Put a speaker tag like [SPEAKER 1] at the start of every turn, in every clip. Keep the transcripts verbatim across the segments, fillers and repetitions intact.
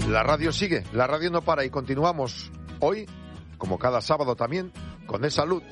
[SPEAKER 1] La radio sigue, la radio no para y continuamos hoy, como cada sábado también, con Es Salud.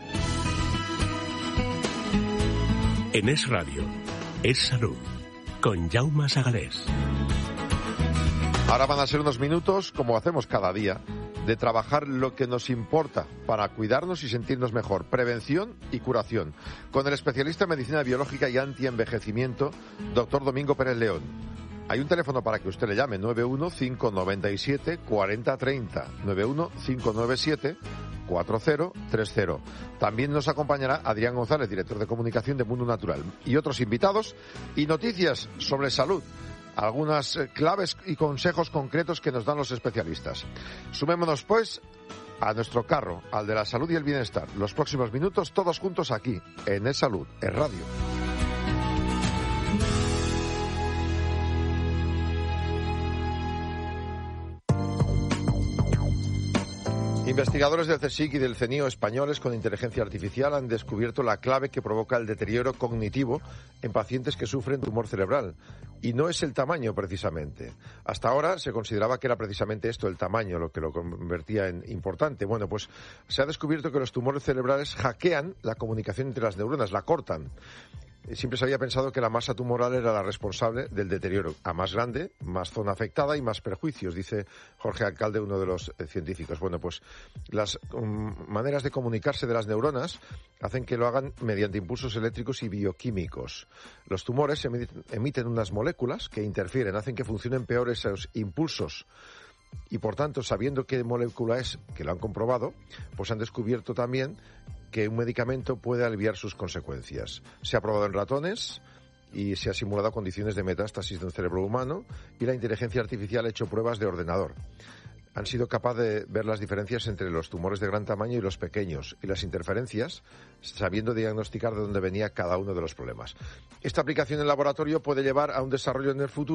[SPEAKER 2] En Es Radio, Es Salud, con Jaume Sagalés.
[SPEAKER 1] Ahora van a ser unos minutos, como hacemos cada día, de trabajar lo que nos importa para cuidarnos y sentirnos mejor. Prevención y curación. Con el especialista en medicina biológica y antienvejecimiento, doctor Domingo Pérez León. Hay un teléfono para que usted le llame, nueve uno cinco nueve siete cuatro cero tres cero, nueve uno cinco nueve siete cuatro cero tres cero. También nos acompañará Adrián González, director de comunicación de Mundo Natural, y otros invitados y noticias sobre salud. Algunas claves y consejos concretos que nos dan los especialistas. Sumémonos, pues, a nuestro carro, al de la salud y el bienestar. Los próximos minutos, todos juntos aquí, en Es Salud, en Radio. Investigadores del CSIC y del CENIO españoles con inteligencia artificial han descubierto la clave que provoca el deterioro cognitivo en pacientes que sufren tumor cerebral. Y no es el tamaño, precisamente. Hasta ahora se consideraba que era precisamente esto, el tamaño, lo que lo convertía en importante. Bueno, pues se ha descubierto que los tumores cerebrales hackean la comunicación entre las neuronas, la cortan. Siempre se había pensado que la masa tumoral era la responsable del deterioro. A más grande, más zona afectada y más perjuicios, dice Jorge Alcalde, uno de los eh, científicos. Bueno, pues las um, maneras de comunicarse de las neuronas hacen que lo hagan mediante impulsos eléctricos y bioquímicos. Los tumores emiten, emiten unas moléculas que interfieren, hacen que funcionen peor esos impulsos. Y por tanto, sabiendo qué molécula es, que lo han comprobado, pues han descubierto también que un medicamento puede aliviar sus consecuencias. Se ha probado en ratones y se ha simulado condiciones de metástasis de un cerebro humano y la inteligencia artificial ha hecho pruebas de ordenador. Han sido capaces de ver las diferencias entre los tumores de gran tamaño y los pequeños y las interferencias, sabiendo diagnosticar de dónde venía cada uno de los problemas. Esta aplicación en laboratorio puede llevar a un desarrollo en el futuro